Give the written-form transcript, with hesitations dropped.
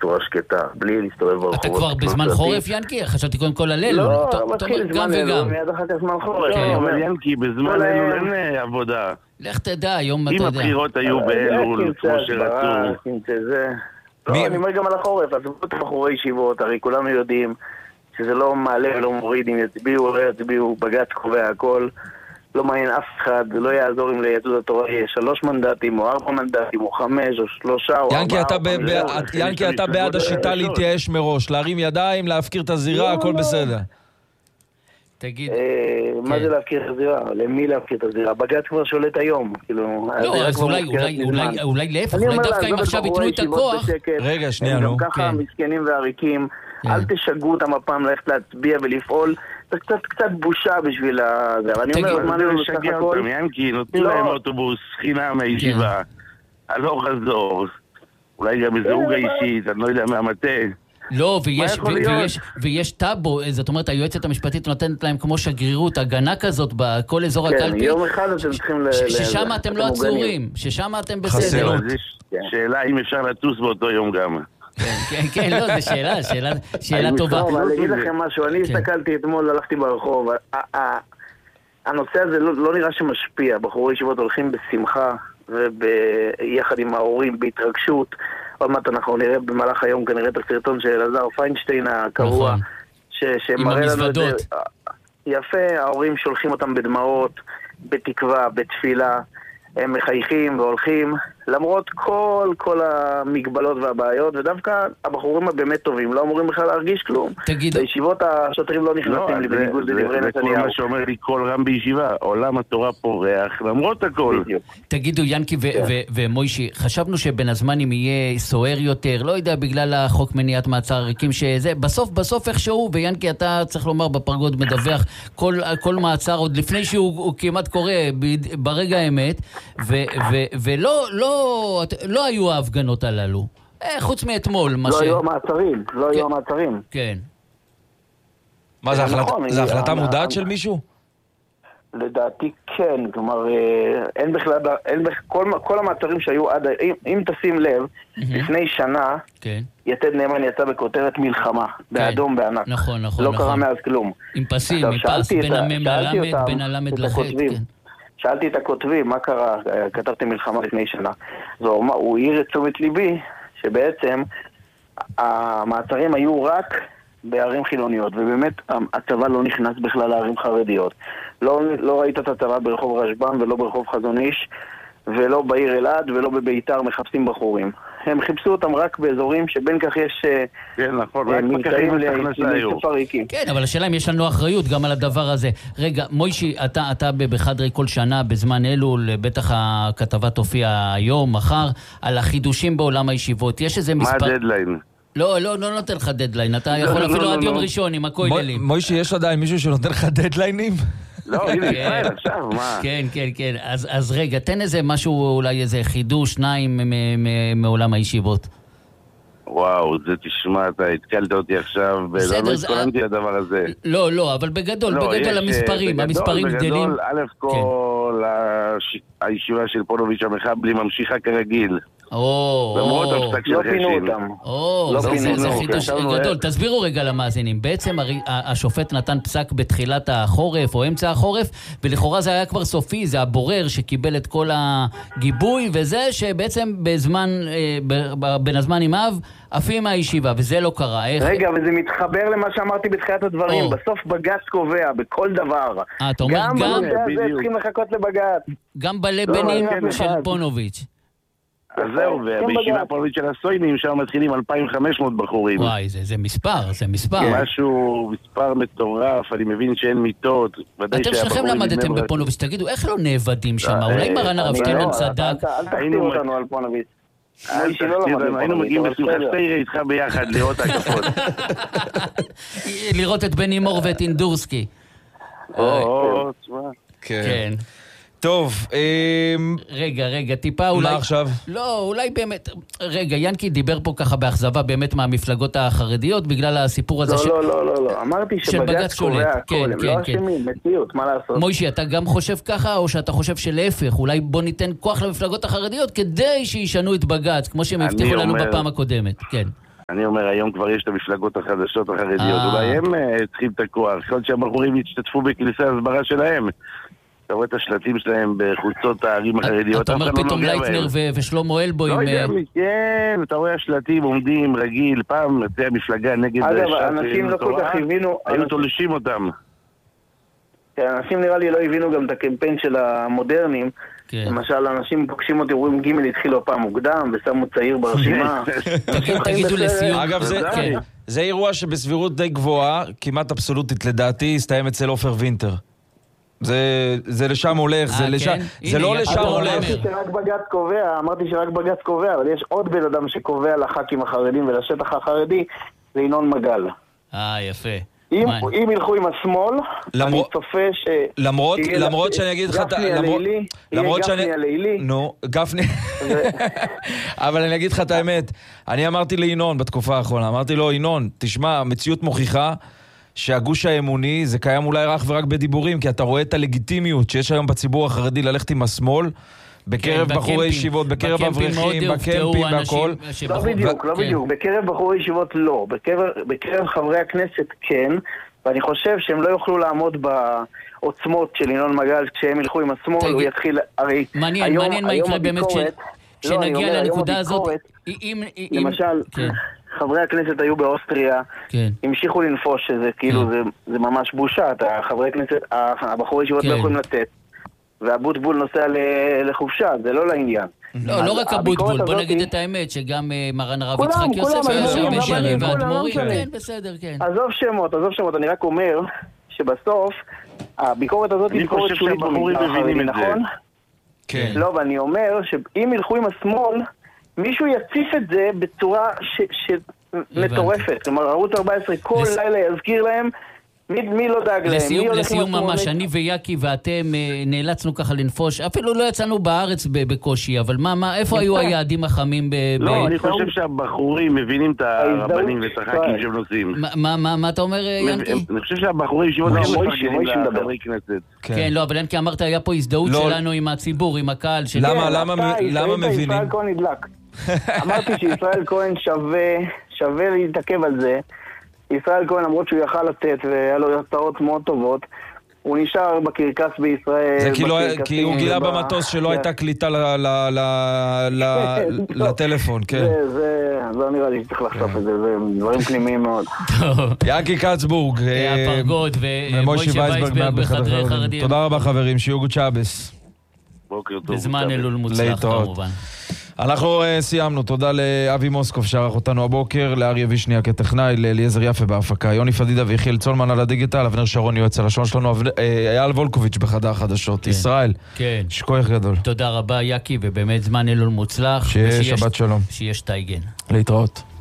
בצורה שקטה, בלי להסתובב ברחובות. אתה כבר בזמן חורף, ינקי? חשבתי קודם כל על אלול. לא, מתחיל זמן אלול, מיד אחר כך זמן חורף. לא, אבל ינקי, בזמן אלול אין עבודה. לך תדע, היום אתה יודע. אם הבחירות היו באלול, כמו שרצו. אני אומר גם על החורף, אז זאת בחורי ישיבות, הרי כולנו יודעים שזה לא מעלה ולא מוריד, אם יצביעו או לא יצביעו, בג"ץ קובע הכל, לא מעניין אף אחד, לא יעזור אם ליהדות התורה יהיה 3 מנדטים או 4 מנדטים או 5 או 3 או 4. ינקי, אתה בעד השיטה להתייאש מראש, להרים ידיים, להפקיר את הזירה, הכל בסדר. תגיד... מה זה להפקיר את הזירה? למי להפקיר את הזירה? בג"ץ כבר שולט היום. לא, אז אולי להפך, אולי דווקא אם עכשיו יתנו את הכוח... רגע, שנייה, נו. הם גם ככה מסכנים ועריקים, אל תשגעו אותם הפעם ללכת להצביע ולפעול. זה קצת בושה בשביל זה. אבל אני אומר, מה אני משגע אותם, ינקי, נותנים להם אוטובוס חינם מהישיבה, הלוך חזור, אולי גם בזהוג האישית, אני לא יודע מהמטה. לא, ויש טאבו, זאת אומרת, היועצת המשפטית נותנת להם כמו שגרירות, הגנה כזאת בכל אזור הקלפי. כן, יום אחד אתם צריכים... ששם אתם לא עצורים, ששם אתם בסדר. שאלה אם אפשר לטוס באותו יום גם. כן, לא, זו שאלה טובה. אבל אני אגיד לכם משהו, אני הסתכלתי אתמול, הלכתי ברחוב, הנושא הזה לא נראה שמשפיע, בחורי ישיבות הולכים בשמחה, וביחד עם ההורים, בהתרגשות, עוד מעט אנחנו נראה במהלך היום כנראה את הסרטון של אלעזר פיינשטיין הקרוע, שמראה לנו את זה. יפה, ההורים שולחים אותם בדמעות, בתקווה, בתפילה, הם מחייכים והולכים, למרות כל המגבלות והבעיות, ודווקא הבחורים הבאמת טובים, לא אמורים בכלל להרגיש כלום. בישיבות השוטרים לא נכנסים לי בניגוד לדברי נתניהו. זה כל מה שאומר לי כל רם בישיבה, עולם התורה פורח, למרות הכל. תגידו, ינקי ומוישי, חשבנו שבין הזמנים יהיה סוער יותר, לא יודע, בגלל החוק מניעת מעצר ריקים שזה, בסוף איכשהו, וינקי אתה צריך לומר בפרגוד מדווח, כל מעצר עוד לפני שהוא כמעט קורה ברגע האמת, ולא היו ההפגנות הללו. חוץ מאתמול. לא היו המעצרים. כן. מה, זה החלטה מודעת של מישהו? לדעתי כן, כלומר, אין בכלל, כל המעצרים שהיו עד, אם תשים לב, לפני שנה, יתד נאמן יצא בכותרת מלחמה, באדום, בענק. נכון. לא קרה מאז כלום. עם פסים, בין המם ללמד, בין הלמד לחט, כן. שאלתי את הכותבים, מה קרה? כתבתי מלחמה לפני שנה. הוא העיר את תשומת ליבי, שבעצם המעצרים היו רק בערים חילוניות, ובאמת הצבא לא נכנס בכלל לערים חרדיות. לא ראית את הצבא ברחוב רשב"ם ולא ברחוב חזון איש, ולא בעיר אלעד ולא בביתר מחפשים בחורים. הם חיפשו אותם רק באזורים שבין כך יש... כן, נכון, רק פקחים לפריקים. כן, אבל השאלה אם יש לנו אחריות גם על הדבר הזה. רגע, מוישי, אתה בחדרי כל שנה, בזמן אלול, בטח הכתבה תופיע היום, מחר, על החידושים בעולם הישיבות. יש איזה מספר... מה הדדליין? לא נותן לך דדליין, אתה יכול אפילו עד יום ראשון עם הכוללים. מוישי, יש עדיין מישהו שנותן לך דדליינים? לא, הנה, ישראל, עכשיו, מה? כן. אז רגע, תן איזה משהו, אולי איזה חידוש, 2 מעולם הישיבות. וואו, זה תשמע, אתה התקלת אותי עכשיו, לא התכוננתי לדבר הזה. לא, אבל בגדול המספרים גדלים. בגדול, א' כל הישיבה של פונוביץ' המחבלי ממשיכה כרגיל. למרות הפסק של חשין. זה חידוש גדול. תסבירו רגע למאזינים. בעצם השופט נתן פסק בתחילת החורף או אמצע החורף, ולכאורה זה היה כבר סופי, זה הבורר שקיבל את כל הגיבוי, וזה שבעצם בין הזמן עם אב עפים מהישיבה, וזה לא קרה. רגע, וזה מתחבר למה שאמרתי בתחילת הדברים. בסוף בג"ץ קובע בכל דבר. אתה אומר גם... צריכים לחכות לבג"ץ. גם בלבנים של פונוביץ'. אז זהו, ובישיבה הפולנית של הסוינים שם מתחילים 2,500 בחורים. וואי, זה מספר. משהו, מספר מטורף, אני מבין שאין מיטות. אתם שלכם למדתם בפונוביץ', תגידו, איך לא נאבדים שם? אולי מרן הרב שטיינמן צדק? אל תחתיר אותנו על פונוביץ'. היינו מגיעים בשמחת סטיירה איתך ביחד לראות ההקפות. לראות את בני מור ואת אינדורסקי. כן. טוב, רגע, טיפה אולי... מה עכשיו? לא, אולי באמת... רגע, ינקי דיבר פה ככה באכזבה באמת מהמפלגות החרדיות, בגלל הסיפור הזה לא, אמרתי שבג"ץ קובע הכל, הם לא אשמים, מציאות, מה לעשות? מוישי, אתה גם חושב ככה, או שאתה חושב שלהפך? אולי בוא ניתן כוח למפלגות החרדיות כדי שישנו את בג"ץ, כמו שהם הבטיחו לנו בפעם הקודמת, כן. אני אומר, היום כבר יש את המפלגות החדשות החרדיות, אולי הם צריכים את הכוח, יכול להיות שהבחורים ישתתפו בכניסי ההסברה שלהם. אתה רואה את השלטים שלהם בחוצות הערים החרדיות. אתה אומר פתאום לייטנר ושלמה אלבו לא יודע, כן, אתה רואה השלטים עומדים רגיל, פעם זה המפלגה נגד... אגב, אנשים לא כל כך הבינו... היו תולשים אותם. אנשים נראה לי לא הבינו גם את הקמפיין של המודרנים. למשל, אנשים פוגשים אותי, רואים ג' התחילו הפעם מוקדם ושמו צעיר ברשימה. תגידו לסיום. אגב, זה אירוע שבסבירות די גבוהה, כמעט אבסולוטית לדעתי, הסתיים אצל עופר וינטר. זה לשם הולך, זה לא לשם הולך. אמרתי שרק בג"ץ קובע, אבל יש עוד בן אדם שקובע לח"כים החרדים ולשטח החרדי, זה ינון מגל. יפה. אם ילכו עם השמאל, אני צופה ש... למרות שאני אגיד לך... גפני הלילי. נו, גפני. אבל אני אגיד לך את האמת, אני אמרתי לינון בתקופה האחרונה, אמרתי לו, ינון, תשמע, המציאות מוכיחה שהגוש האמוני זה קיים אולי רק ורק בדיבורים, כי אתה רואה את הלגיטימיות שיש היום בציבור החרדי ללכת עם השמאל, בקרב בחורי ישיבות, בקרב אברכים, בקמפים, בכל. לא בדיוק. בקרב בחורי ישיבות לא. בקרב חברי הכנסת כן, ואני חושב שהם לא יוכלו לעמוד בעוצמות של ינון מגל כשהם ילכו עם השמאל, הוא יתחיל... מעניין מה יקרה באמת כשנגיע לנקודה הזאת. למשל, חברי הכנסת היו באוסטריה, המשיכו לנפוש שזה כאילו, זה ממש בושה, חברי הכנסת, הבחורי ישיבות לא יכולים לתת. והבוטבול נוסע לחופשה, זה לא לעניין. לא רק הבוטבול, בוא נגיד את האמת, שגם מרן הרב יצחק יוסף היה שם בשרים והדמורים, כן, בסדר, כן. עזוב שמות, אני רק אומר שבסוף הביקורת הזאת היא ביקורת שולית במגזר החרדי, נכון? כן. לא, ואני אומר שאם ילכו עם השמאל, מישהו יציף את זה בצורה מטורפת. כלומר, ערוץ 14 כל לילה יזכיר להם מי לא דאג להם? לסיום ממש, אני ויאקי ואתם נאלצנו ככה לנפוש, אפילו לא יצאנו בארץ בקושי, אבל איפה היו היעדים החמים? לא, אני חושב שהבחורים מבינים את הרבנים ואת הח"כים שהם נוסעים. מה אתה אומר, ינקי? אני חושב שהבחורים שיבות מפרגנים לחברי כנסת. כן, לא, אבל ינקי אמרת, היה פה הזדהות שלנו עם הציבור, עם הקהל. למה מבינים? ישראל כהן נדלק. אמרתי שישראל כהן שווה להתעכב על זה. ישראל כהן, למרות שהוא יכל לתת והיה לו הצעות מאוד טובות, הוא נשאר בקרקס בישראל. זה כי הוא גילה במטוס שלא הייתה קליטה לטלפון, כן. זה לא נראה לי שצריך לחשוף את זה, זה דברים פנימיים מאוד. ינקי קצבורג, הפרגוד ומוישה וייסברג בחדרי חרדים. תודה רבה חברים, שיוגו צ'אבס. בוקר טוב. בזמן אלול מוצלח כמובן. אנחנו סיימנו, תודה לאבי מוסקוב שערך אותנו הבוקר, לאריה וישניה כטכנאי, לאליעזר יפה בהפקה, יוני פדידה ויחיאל צולמן על הדיגיטל, אבנר שרון יועץ על השעון שלנו, אייל וולקוביץ' בחדר החדשות, ישראל, שכוח גדול. תודה רבה יקי, ובאמת זמן אלול מוצלח. שיהיה שבת שלום. שיהיה שטייגן. להתראות.